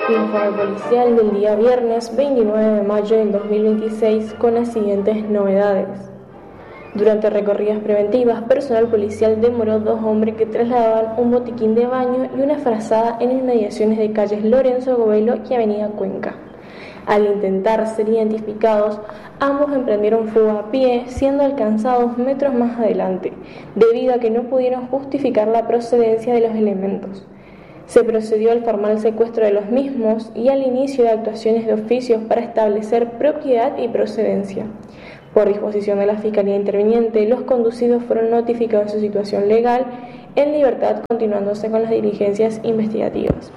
Informe policial del día viernes 29 de mayo del 2026 con las siguientes novedades. Durante recorridas preventivas, personal policial demoró 2 hombres que trasladaban un botiquín de baño y una frazada en inmediaciones de calles Lorenzo Govelo y Avenida Cuenca. Al intentar ser identificados, ambos emprendieron fuga a pie, siendo alcanzados metros más adelante, debido a que no pudieron justificar la procedencia de los elementos. Se procedió al formal secuestro de los mismos y al inicio de actuaciones de oficios para establecer propiedad y procedencia. Por disposición de la Fiscalía Interviniente, los conducidos fueron notificados de su situación legal en libertad, continuándose con las diligencias investigativas.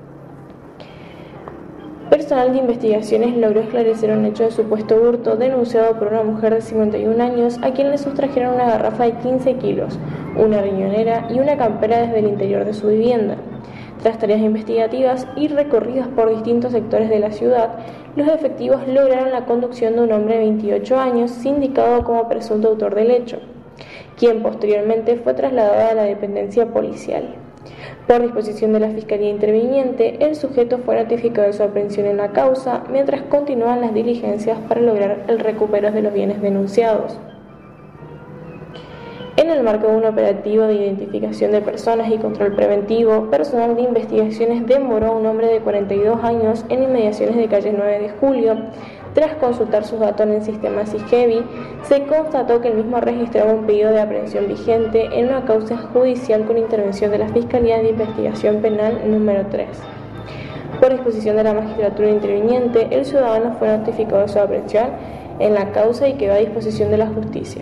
Personal de investigaciones logró esclarecer un hecho de supuesto hurto denunciado por una mujer de 51 años a quien le sustrajeron una garrafa de 15 kilos, una riñonera y una campera desde el interior de su vivienda. Tras tareas investigativas y recorridas por distintos sectores de la ciudad, los efectivos lograron la conducción de un hombre de 28 años, sindicado como presunto autor del hecho, quien posteriormente fue trasladado a la dependencia policial. Por disposición de la Fiscalía Interviniente, el sujeto fue notificado de su aprehensión en la causa, mientras continúan las diligencias para lograr el recupero de los bienes denunciados. En el marco de un operativo de identificación de personas y control preventivo, personal de investigaciones demoró a un hombre de 42 años en inmediaciones de calle 9 de Julio. Tras consultar sus datos en el sistema SIGEVI, se constató que el mismo registraba un pedido de aprehensión vigente en una causa judicial con intervención de la Fiscalía de Investigación Penal número 3. Por disposición de la magistratura interviniente, el ciudadano fue notificado de su aprehensión en la causa y quedó a disposición de la justicia.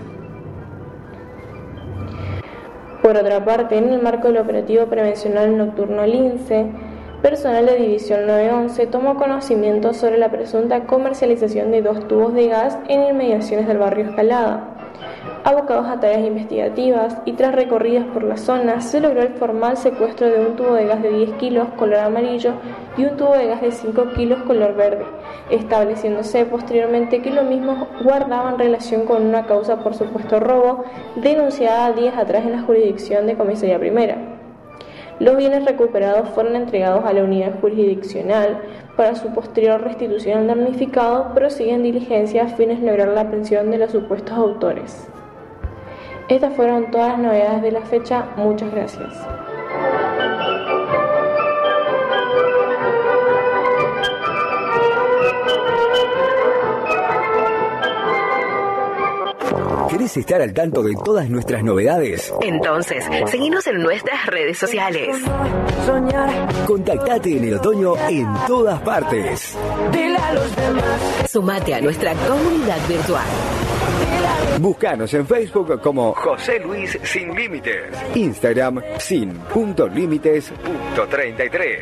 Por otra parte, en el marco del operativo prevencional nocturno Lince, personal de División 911 tomó conocimiento sobre la presunta comercialización de 2 tubos de gas en inmediaciones del barrio Escalada. Abocados a tareas investigativas y tras recorridas por la zona, se logró el formal secuestro de un tubo de gas de 10 kilos color amarillo y un tubo de gas de 5 kilos color verde, estableciéndose posteriormente que los mismos guardaban relación con una causa por supuesto robo denunciada días atrás en la jurisdicción de Comisaría Primera. Los bienes recuperados fueron entregados a la unidad jurisdiccional para su posterior restitución al damnificado, pero siguen diligencias a fines de lograr la aprehensión de los supuestos autores. Estas fueron todas las novedades de la fecha. Muchas gracias. ¿Querés estar al tanto de todas nuestras novedades? Entonces, seguinos en nuestras redes sociales. Contactate en el otoño en todas partes. Sumate a nuestra comunidad virtual. Búscanos en Facebook como José Luis Sin Límites. Instagram sin.límites.33.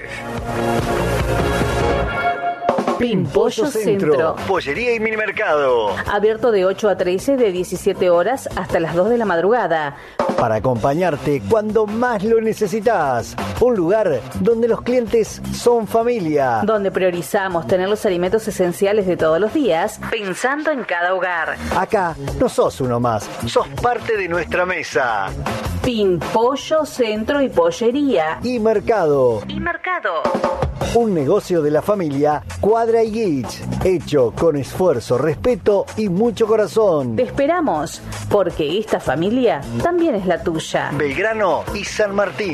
Pimpollo Centro. Pollería y minimercado. Abierto de 8 a 13, de 17 horas hasta las 2 de la madrugada. Para acompañarte cuando más lo necesitas. Un lugar donde los clientes son familia. Donde priorizamos tener los alimentos esenciales de todos los días, pensando en cada hogar. Acá no sos uno más, sos parte de nuestra mesa. Pimpollo Centro y Pollería. Y Mercado. Un negocio de la familia Cuadra y Guich, hecho con esfuerzo, respeto y mucho corazón. Te esperamos, porque esta familia también es la tuya. Belgrano y San Martín.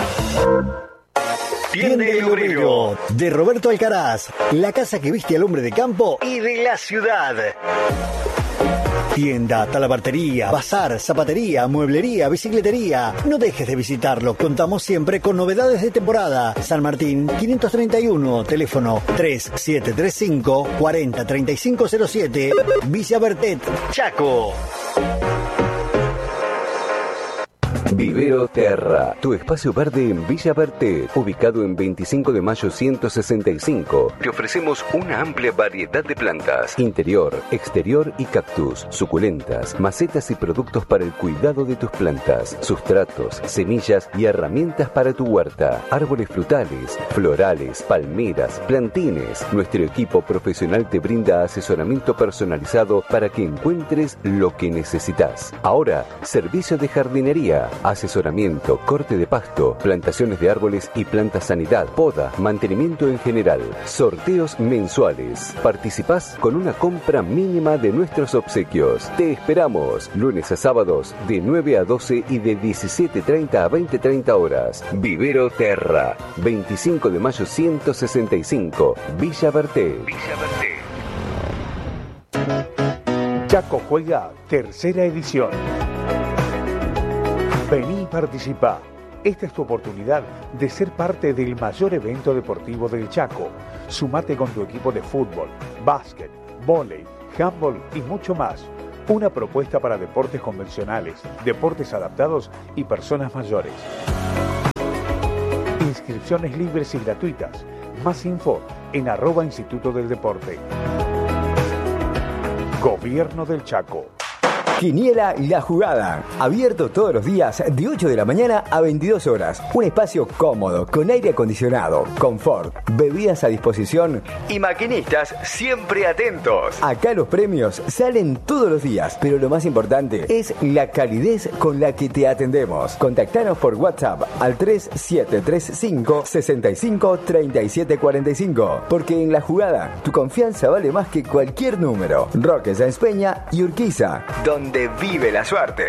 Tienda El Obrero, de Roberto Alcaraz, la casa que viste al hombre de campo y de la ciudad. Tienda, talabartería, bazar, zapatería, mueblería, bicicletería. No dejes de visitarlo. Contamos siempre con novedades de temporada. San Martín, 531, teléfono 3735 403507, Villa Bertet, Chaco. Vivero Terra, tu espacio verde en Villa Bertet, ubicado en 25 de mayo 165. Te ofrecemos una amplia variedad de plantas, interior, exterior y cactus, suculentas, macetas y productos para el cuidado de tus plantas, sustratos, semillas y herramientas para tu huerta, árboles frutales, florales, palmeras, plantines. Nuestro equipo profesional te brinda asesoramiento personalizado para que encuentres lo que necesitas. Ahora, servicio de jardinería. asesoramiento, corte de pasto, plantaciones de árboles y plantas sanidad, poda, mantenimiento en general, sorteos mensuales. Participás con una compra mínima de nuestros obsequios. Te esperamos lunes a sábados de 9 a 12 y de 17:30 a 20:30 horas. Vivero Terra, 25 de mayo 165, Villa Berté. Chaco Juega, tercera edición. Vení y participa. Esta es tu oportunidad de ser parte del mayor evento deportivo del Chaco. Sumate con tu equipo de fútbol, básquet, vóley, handball y mucho más. Una propuesta para deportes convencionales, deportes adaptados y personas mayores. Inscripciones libres y gratuitas. Más info en @Instituto del Deporte. Gobierno del Chaco. Quiniela La Jugada, abierto todos los días de 8 de la mañana a 22 horas. Un espacio cómodo, con aire acondicionado, confort, bebidas a disposición y maquinistas siempre atentos. Acá los premios salen todos los días, pero lo más importante es la calidez con la que te atendemos. Contactanos por WhatsApp al 3735 65 37 45, porque en La Jugada tu confianza vale más que cualquier número. Roque Sáenz Peña y Urquiza, donde vive la suerte.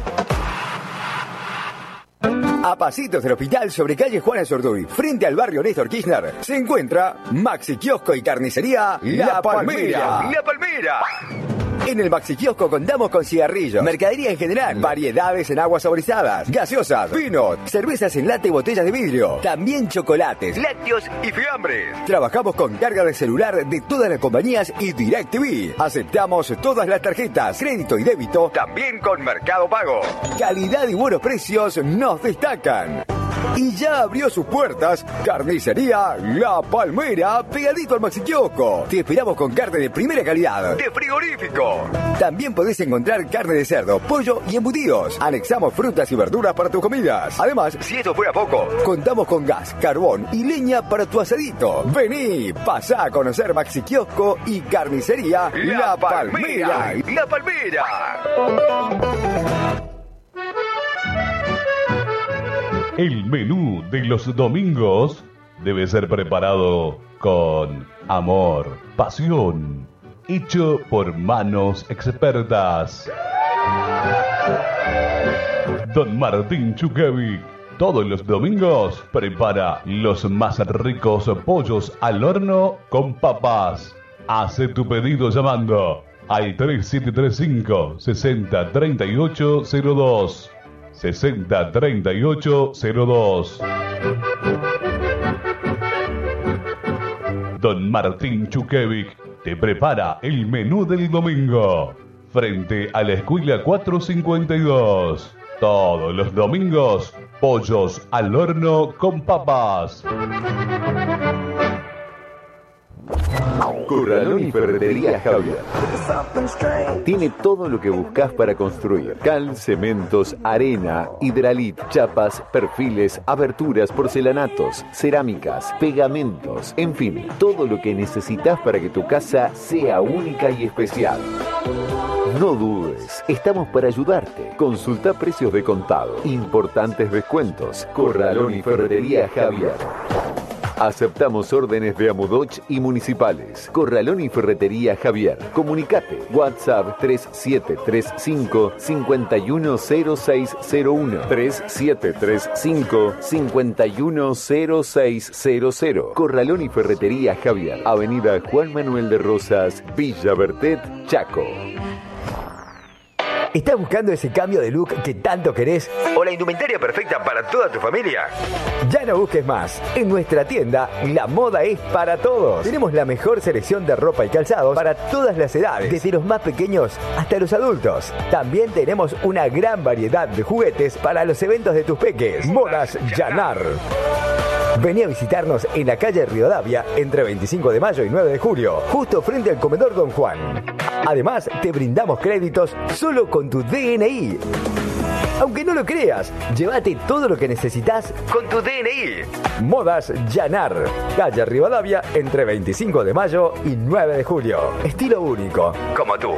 A pasitos del hospital sobre calle Juana Zurduy, frente al barrio Néstor Kirchner, se encuentra Maxi Kiosco y Carnicería La Palmera. La Palmera. En el Maxi Kiosco contamos con cigarrillos, mercadería en general, variedades en aguas saborizadas, gaseosas, vinos, cervezas en lata y botellas de vidrio, también chocolates, lácteos y fiambres. Trabajamos con carga de celular de todas las compañías y DirecTV. Aceptamos todas las tarjetas, crédito y débito, también con Mercado Pago. Calidad y buenos precios nos destacan. Y ya abrió sus puertas Carnicería La Palmera, pegadito al Maxi Kiosco. Te esperamos con carne de primera calidad, de frigorífico. También podés encontrar carne de cerdo, pollo y embutidos. Anexamos frutas y verduras para tus comidas. Además, si esto fuera poco, contamos con gas, carbón y leña para tu asadito. Vení, pasá a conocer Maxi Kiosco y Carnicería La Palmera. La Palmera. El menú de los domingos debe ser preparado con amor, pasión, hecho por manos expertas. Don Martín Chukevic, todos los domingos prepara los más ricos pollos al horno con papas. Hace tu pedido llamando al 3735 603802. 603802. Don Martín Chukevic te prepara el menú del domingo frente a la escuela 452. Todos los domingos, pollos al horno con papas. Corralón y Ferretería Javier. Tiene todo lo que buscas para construir: cal, cementos, arena, hidralit, chapas, perfiles, aberturas, porcelanatos, cerámicas, pegamentos, en fin, todo lo que necesitas para que tu casa sea única y especial. No dudes, estamos para ayudarte. Consulta precios de contado, importantes descuentos. Corralón y Ferretería Javier. Aceptamos órdenes de Amudoch y municipales. Corralón y Ferretería Javier. Comunicate. WhatsApp 3735 510601. 3735 510600. Corralón y Ferretería Javier. Avenida Juan Manuel de Rosas, Villa Bertet, Chaco. ¿Estás buscando ese cambio de look que tanto querés? ¿O la indumentaria perfecta para toda tu familia? Ya no busques más. En nuestra tienda, la moda es para todos. Tenemos la mejor selección de ropa y calzados para todas las edades, desde los más pequeños hasta los adultos. También tenemos una gran variedad de juguetes para los eventos de tus peques. Modas Llanar. Vení a visitarnos en la calle Rivadavia entre 25 de mayo y 9 de julio, justo frente al comedor Don Juan. Además, te brindamos créditos solo con tu DNI. Aunque no lo creas, llévate todo lo que necesitas con tu DNI. Modas Llanar, calle Rivadavia entre 25 de mayo y 9 de julio. Estilo único, como tú.